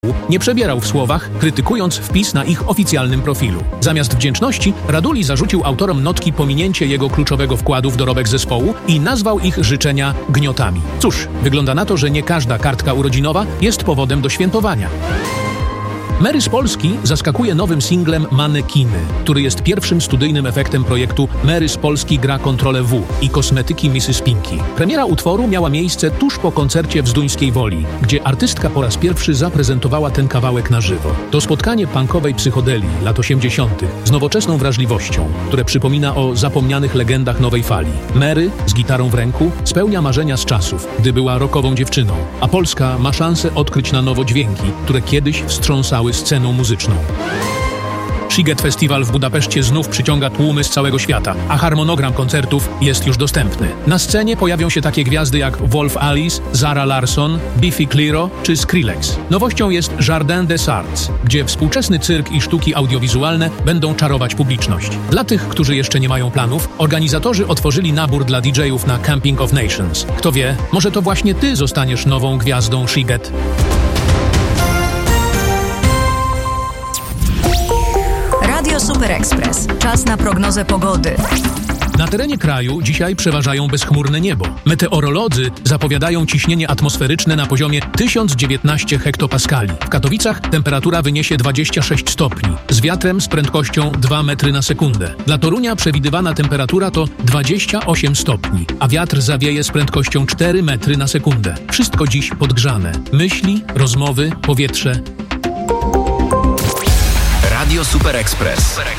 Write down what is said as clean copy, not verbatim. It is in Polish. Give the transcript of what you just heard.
nie przebierał w słowach, krytykując wpis na ich oficjalnym profilu. Zamiast wdzięczności, Raduli zarzucił autorom notki pominięcie jego kluczowego wkładu w dorobek zespołu i nazwał ich życzenia gniotami. Cóż, wygląda na to, że nie każda kartka urodzinowa jest powodem do świętowania. Mary z Polski zaskakuje nowym singlem Manekiny, który jest pierwszym studyjnym efektem projektu Mary z Polski gra Kontrolę W i kosmetyki Mrs. Pinky. Premiera utworu miała miejsce tuż po koncercie w Zduńskiej Woli, gdzie artystka po raz pierwszy zaprezentowała ten kawałek na żywo. To spotkanie punkowej psychodelii lat 80. z nowoczesną wrażliwością, które przypomina o zapomnianych legendach nowej fali. Mary z gitarą w ręku spełnia marzenia z czasów, gdy była rockową dziewczyną, a Polska ma szansę odkryć na nowo dźwięki, które kiedyś wstrząsały sceną muzyczną. Sziget Festiwal w Budapeszcie znów przyciąga tłumy z całego świata, a harmonogram koncertów jest już dostępny. Na scenie pojawią się takie gwiazdy jak Wolf Alice, Zara Larsson, Biffy Clyro czy Skrillex. Nowością jest Jardin des Arts, gdzie współczesny cyrk i sztuki audiowizualne będą czarować publiczność. Dla tych, którzy jeszcze nie mają planów, organizatorzy otworzyli nabór dla DJ-ów na Camping of Nations. Kto wie, może to właśnie ty zostaniesz nową gwiazdą Sziget. Radio Super Express. Czas na prognozę pogody. Na terenie kraju dzisiaj przeważają bezchmurne niebo. Meteorolodzy zapowiadają ciśnienie atmosferyczne na poziomie 1019 hektopaskali. W Katowicach temperatura wyniesie 26 stopni, z wiatrem z prędkością 2 metry na sekundę. Dla Torunia przewidywana temperatura to 28 stopni, a wiatr zawieje z prędkością 4 metry na sekundę. Wszystko dziś podgrzane. Myśli, rozmowy, powietrze. Radio Super Express.